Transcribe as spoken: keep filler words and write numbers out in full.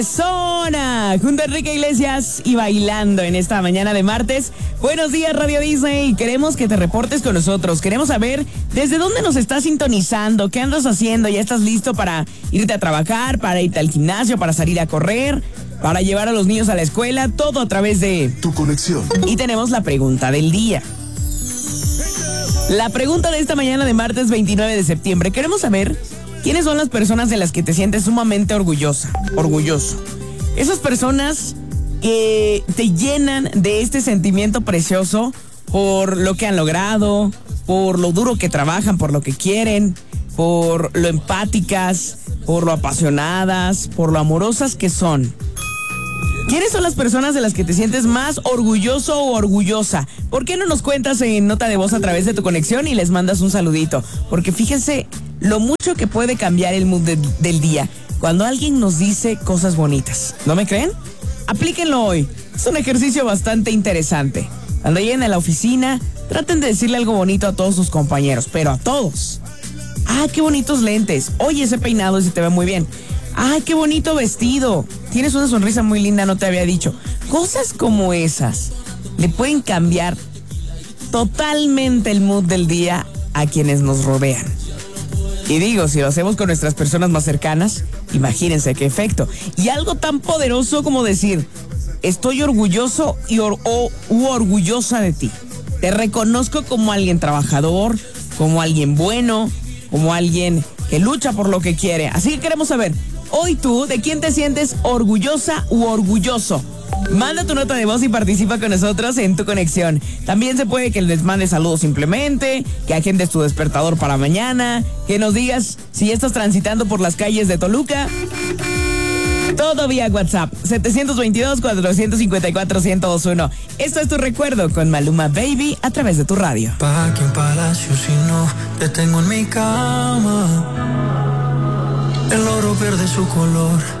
Zona, junto a Enrique Iglesias y bailando en esta mañana de martes. Buenos días, Radio Disney. Queremos que te reportes con nosotros. Queremos saber desde dónde nos estás sintonizando, qué andas haciendo. ¿Ya estás listo para irte a trabajar, para irte al gimnasio, para salir a correr, para llevar a los niños a la escuela? Todo a través de Tu Conexión. Y tenemos la pregunta del día. La pregunta de esta mañana de martes veintinueve de septiembre. Queremos saber quiénes son las personas de las que te sientes sumamente orgullosa, orgulloso. Esas personas que te llenan de este sentimiento precioso por lo que han logrado, por lo duro que trabajan, por lo que quieren, por lo empáticas, por lo apasionadas, por lo amorosas que son. ¿Quiénes son las personas de las que te sientes más orgulloso o orgullosa? ¿Por qué no nos cuentas en nota de voz a través de Tu Conexión y les mandas un saludito? Porque fíjense lo mucho que puede cambiar el mood de, del día cuando alguien nos dice cosas bonitas. ¿No me creen? Aplíquenlo hoy. Es un ejercicio bastante interesante. Cuando lleguen a la oficina, traten de decirle algo bonito a todos sus compañeros, pero a todos. ¡Ah, qué bonitos lentes! Oye, ese peinado ese te ve muy bien. ¡Ay, qué bonito vestido! Tienes una sonrisa muy linda, no te había dicho. Cosas como esas le pueden cambiar totalmente el mood del día a quienes nos rodean. Y digo, si lo hacemos con nuestras personas más cercanas, imagínense qué efecto. Y algo tan poderoso como decir, estoy orgulloso y or- o, u orgullosa de ti. Te reconozco como alguien trabajador, como alguien bueno, como alguien que lucha por lo que quiere. Así que queremos saber, hoy tú, ¿de quién te sientes orgullosa u orgulloso? Manda tu nota de voz y participa con nosotros en Tu Conexión. También se puede que les mandes saludos simplemente, que agendes tu despertador para mañana, que nos digas si ya estás transitando por las calles de Toluca. Todo vía WhatsApp, setecientos veintidós, cuatrocientos cincuenta y cuatro, ciento veintiuno. Esto es Tu Recuerdo con Maluma Baby a través de tu radio. Pa' que en palacio si no te tengo en mi cama. El oro pierde su color